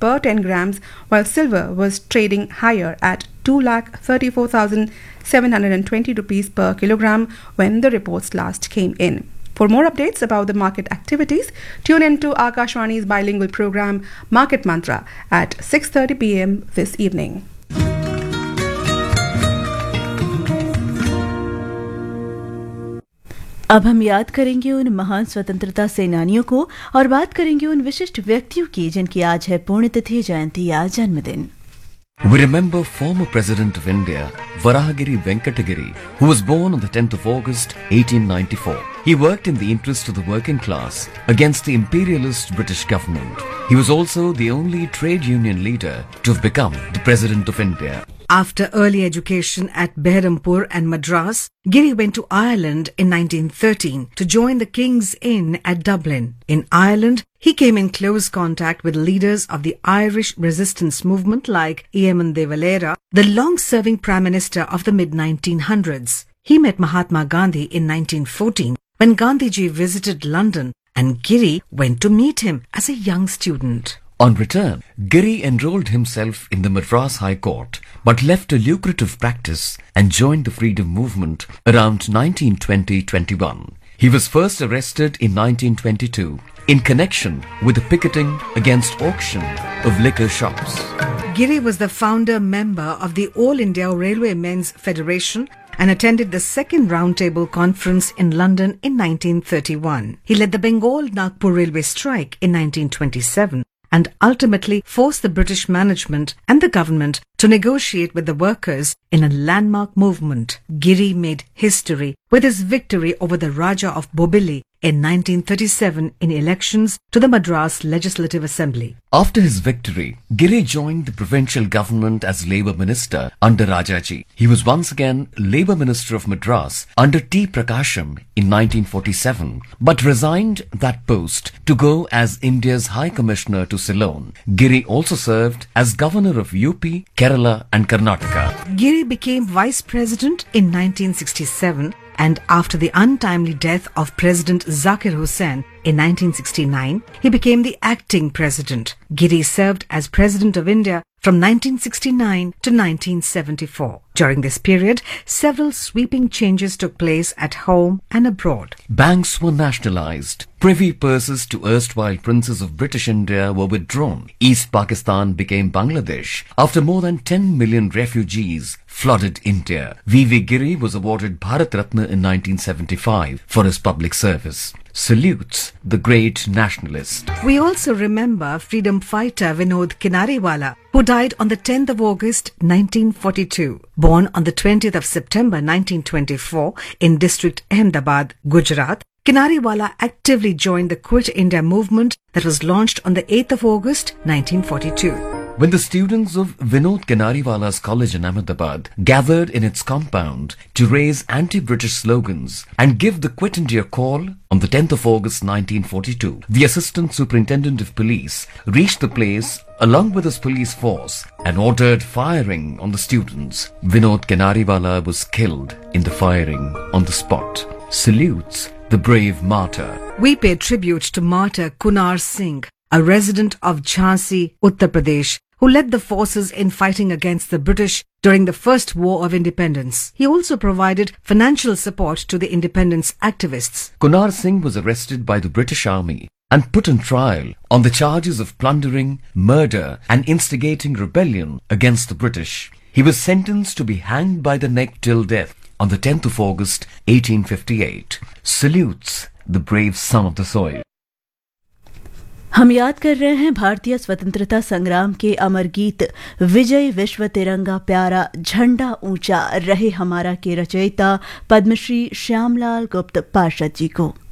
per 10 grams, while silver was trading higher at 2,34,720 rupees per kilogram when the reports last came in. For more updates about the market activities, tune in to Akashwani's bilingual program Market Mantra at 6:30 p.m. this evening. अब हम याद करेंगे उन महान स्वतंत्रता सेनानियों को और बात करेंगे उन विशिष्ट व्यक्तियों की जिनकी आज है पुण्यतिथि, जयंती या जन्मदिन. We remember former President of India, Varahagiri Venkatagiri, who was born on the 10th of August 1894. He worked in the interest of the working class against the imperialist British government. He was also the only trade union leader to have become the President of India. After early education at Behrampur and Madras, Giri went to Ireland in 1913 to join the King's Inn at Dublin. In Ireland, he came in close contact with leaders of the Irish resistance movement like Eamon de Valera, the long-serving Prime Minister of the mid-1900s. He met Mahatma Gandhi in 1914 when Gandhiji visited London, and Giri went to meet him as a young student. On return, Giri enrolled himself in the Madras High Court, but left a lucrative practice and joined the freedom movement around 1920-21. He was first arrested in 1922 in connection with the picketing against auction of liquor shops. Giri was the founder member of the All India Railway Men's Federation and attended the second roundtable conference in London in 1931. He led the Bengal-Nagpur railway strike in 1927 and ultimately forced the British management and the government to negotiate with the workers in a landmark movement. Giri made history with his victory over the Raja of Bobili in 1937 in elections to the Madras Legislative Assembly. After his victory, Giri joined the provincial government as Labour Minister under Rajaji. He was once again Labour Minister of Madras under T. Prakasham in 1947, but resigned that post to go as India's High Commissioner to Ceylon. Giri also served as Governor of UP, Kerala and Karnataka. Giri became Vice President in 1967, and after the untimely death of President Zakir Hussain in 1969, he became the acting president. Giri served as President of India from 1969 to 1974. During this period, several sweeping changes took place at home and abroad. Banks were nationalised. Privy purses to erstwhile princes of British India were withdrawn. East Pakistan became Bangladesh after more than 10 million refugees flooded India. V.V. Giri was awarded Bharat Ratna in 1975 for his public service. Salutes the great nationalist. We also remember freedom fighter Vinod Kinariwala, who died on the 10th of August 1942. Born on the 20th of September 1924 in district Ahmedabad, Gujarat, Kinariwala actively joined the Quit India movement that was launched on the 8th of August 1942. When the students of Vinod Kinariwala's college in Ahmedabad gathered in its compound to raise anti-British slogans and give the Quit India call on the 10th of August 1942, the Assistant Superintendent of Police reached the place along with his police force and ordered firing on the students. Vinod Kinariwala was killed in the firing on the spot. Salutes the brave martyr. We pay tribute to martyr Kunar Singh, a resident of Jhansi, Uttar Pradesh, who led the forces in fighting against the British during the First War of Independence. He also provided financial support to the independence activists. Kunar Singh was arrested by the British Army and put on trial on the charges of plundering, murder and instigating rebellion against the British. He was sentenced to be hanged by the neck till death on the 10th of August 1858. Salutes the brave son of the soil. हम याद कर रहे हैं भारतीय स्वतंत्रता संग्राम के अमर गीत विजय विश्व तिरंगा प्यारा झंडा ऊंचा रहे हमारा के रचयिता पद्मश्री श्यामलाल गुप्त पार्षद जी को.